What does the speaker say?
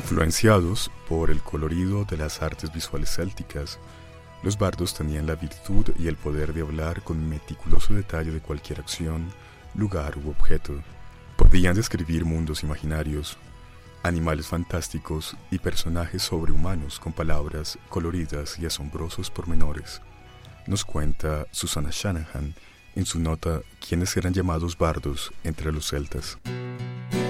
Influenciados por el colorido de las artes visuales célticas, los bardos tenían la virtud y el poder de hablar con meticuloso detalle de cualquier acción, lugar u objeto. Podían describir mundos imaginarios, animales fantásticos y personajes sobrehumanos con palabras coloridas y asombrosos pormenores. Nos cuenta Susanna Shanahan en su nota «¿Quiénes eran llamados bardos entre los celtas?».